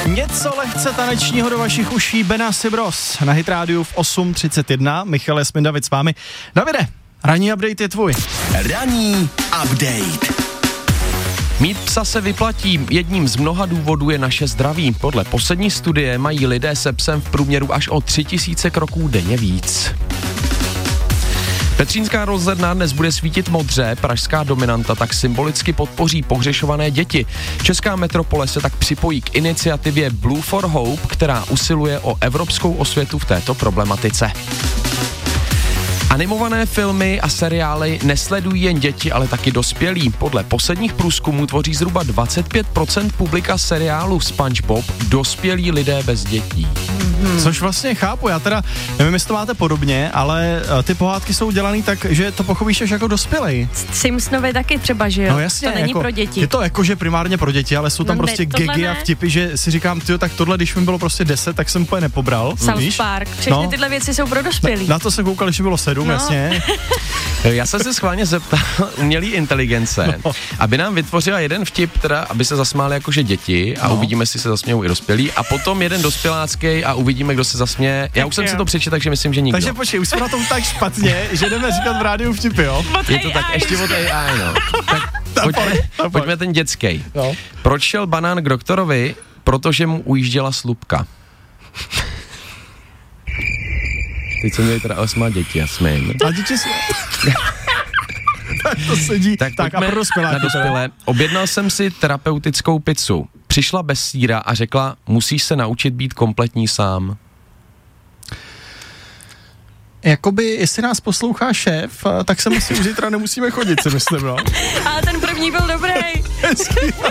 Něco lehce tanečního do vašich uší, Benassi Bros. Na Hit Rádiu v 8:31. Michal Esmin, David s vámi. Davide, ranní update je tvůj. Ranní update. Mít psa se vyplatí. Jedním z mnoha důvodů je naše zdraví. Podle poslední studie mají lidé se psem v průměru až o 3000 kroků denně víc. Petřínská rozhledna dnes bude svítit modře, pražská dominanta tak symbolicky podpoří pohřešované děti. Česká metropole se tak připojí k iniciativě Blue for Hope, která usiluje o evropskou osvětu v této problematice. Animované filmy a seriály nesledují jen děti, ale taky dospělí. Podle posledních průzkumů tvoří zhruba 25% publika seriálu SpongeBob dospělí lidé bez dětí. Což vlastně chápu, já teda nevím, jestli to máte podobně, ale ty pohádky jsou dělaný tak, že to pochopíš až jako dospělej. Simpsonovi taky třeba, že jo? No jasně, to není jako, pro děti. Je to jakože primárně pro děti, ale jsou tam prostě gagy a vtipy, že si říkám, tyjo, tak tohle, když mi bylo prostě 10, tak jsem úplně nepobral. South Park, všechny tyhle věci jsou pro dospělí. Na to jsem koukal, když bylo 7, jasně. Já jsem se schválně zeptal umělý inteligence, aby nám vytvořila jeden vtip, teda, aby se zasmáli jakože děti a uvidíme, jestli se zasmějou i dospělí, a potom jeden dospělácký a uvidíme, kdo se zasměje. Já už jsem si to přečetl, takže myslím, že nikdo. Takže počkej, už jsme na tom tak špatně, že jdeme říkat v rádiu vtipy, jo? Je to tak, ještě od AI, no. Tak pojďme ten dětský. No. Proč šel banán k doktorovi? Protože mu ujížděla slupka. Teď jsem měli teda 8 děti, Jasmin. A děti jsou... Tak to sedí. Tak a pro dospěláky. Na dospělé. Objednal jsem si terapeutickou pizzu. Přišla bez sýra a řekla, musíš se naučit být kompletní sám. Jakoby, jestli nás poslouchá šéf, tak se musí už zítra nemusíme chodit, si myslím, no. Ale ten první byl dobrý.